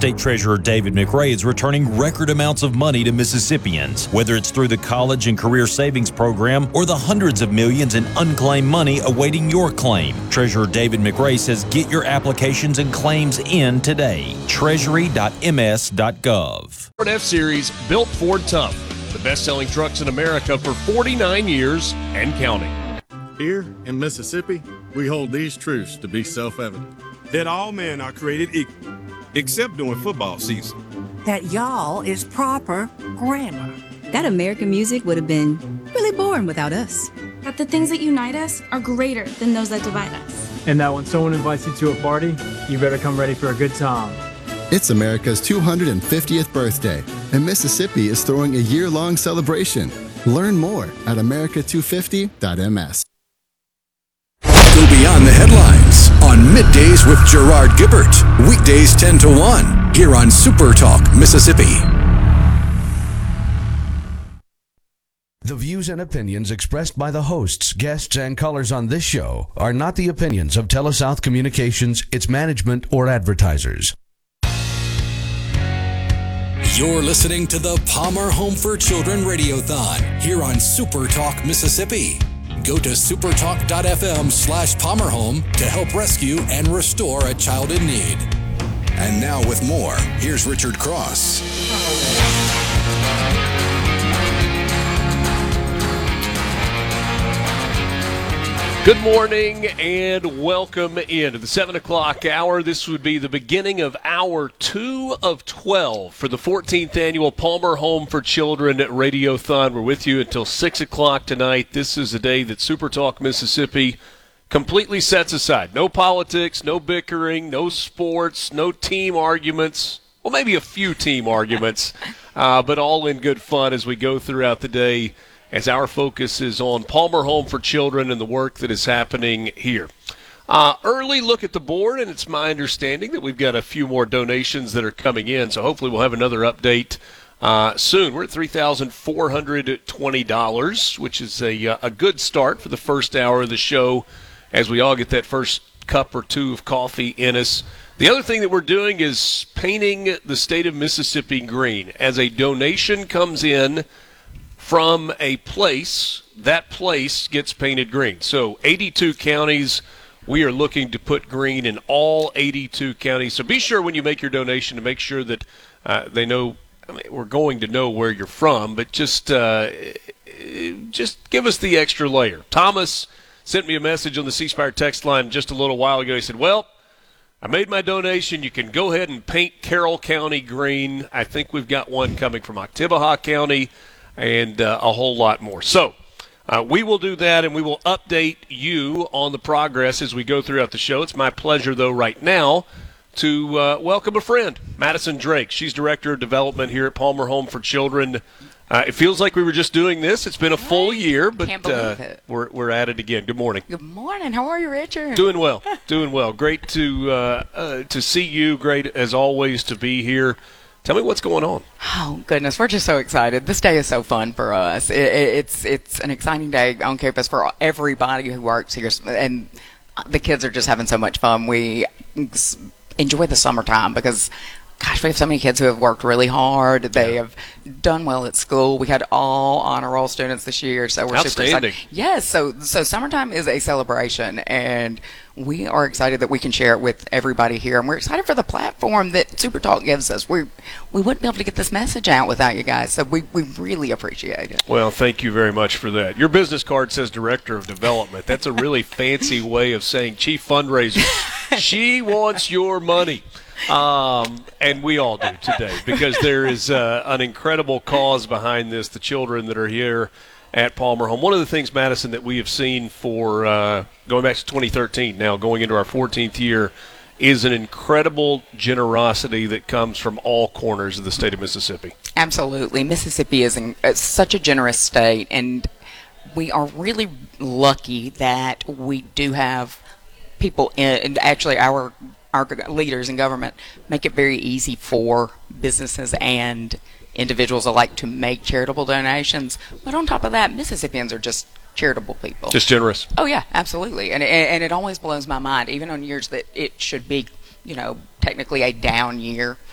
State Treasurer David McRae is returning record amounts of money to Mississippians, whether it's through the College and Career Savings Program or the hundreds of millions in unclaimed money awaiting your claim. Treasurer David McRae says get your applications and claims in today. Treasury.ms.gov. Ford F-Series, built Ford tough. The best-selling trucks in America for 49 years and counting. Here in Mississippi, we hold these truths to be self-evident. That all men are created equal, except during football season. That y'all is proper grammar. That American music would have been really boring without us. That the things that unite us are greater than those that divide us. And that when someone invites you to a party, you better come ready for a good time. It's America's 250th birthday, and Mississippi is throwing a year-long celebration. Learn more at america250.ms. Go beyond the headlines on Middays with Gerard Gibbert. Weekdays 10 to 1 here on Super Talk, Mississippi. The views and opinions expressed by the hosts, guests, and callers on this show are not the opinions of TeleSouth Communications, its management, or advertisers. You're listening to the Palmer Home for Children Radiothon here on Super Talk, Mississippi. Go to supertalk.fm/PalmerHome to help rescue and restore a child in need. And now with more, here's Richard Cross. Good morning and welcome into the 7 o'clock hour. This would be the beginning of hour 2 of 12 for the 14th annual Palmer Home for Children Radiothon. We're with you until 6 o'clock tonight. This is a day that Super Talk Mississippi completely sets aside. No politics, no bickering, no sports, no team arguments. Well, maybe a few team arguments, but all in good fun as we go throughout the day, as our focus is on Palmer Home for Children and the work that is happening here. Early look at the board, and it's my understanding that we've got a few more donations that are coming in, so hopefully we'll have another update soon. We're at $3,420, which is a good start for the first hour of the show as we all get that first cup or two of coffee in us. The other thing that we're doing is painting the state of Mississippi green. As a donation comes in from a place, that place gets painted green. So 82 counties, we are looking to put green in all 82 counties. So be sure when you make your donation to make sure that they know, I mean, we're going to know where you're from, but just give us the extra layer. Thomas sent me a message on the C Spire text line just a little while ago. He said, well, I made my donation. You can go ahead and paint Carroll County green. I think we've got one coming from Oktibbeha County, and a whole lot more. So we will do that, and we will update you on the progress as we go throughout the show. It's my pleasure, though, right now to welcome a friend, Madison Drake. She's Director of Development here at Palmer Home for Children. It feels like we were just doing this. It's been a full year, but Can't believe it. We're at it again. Good morning. Good morning. How are you, Richard? Doing well. Doing well. Great to see you. Great, as always, to be here. Tell me what's going on. Oh, goodness. We're just so excited. This day is so fun for us. It's an exciting day on campus for everybody who works here, and the kids are just having so much fun. We enjoy the summertime because, gosh, we have so many kids who have worked really hard. They have done well at school. We had all honor roll students this year, so we're super excited. Yes, so summertime is a celebration, and we are excited that we can share it with everybody here, and we're excited for the platform that Super Talk gives us. We wouldn't be able to get this message out without you guys, so we really appreciate it. Well, thank you very much for that. Your business card says Director of Development. That's a really fancy way of saying Chief Fundraiser. She wants your money. And we all do today, because there is an incredible cause behind this, the children that are here at Palmer Home. One of the things, Madison, that we have seen for going back to 2013, now going into our 14th year, is an incredible generosity that comes from all corners of the state of Mississippi. Absolutely. Mississippi is such a generous state, and we are really lucky that we do have people and actually our leaders in government make it very easy for businesses and individuals alike to make charitable donations. But on top of that, Mississippians are just charitable people. Just generous. Oh, yeah, absolutely. And it always blows my mind, even on years that it should be, technically a down year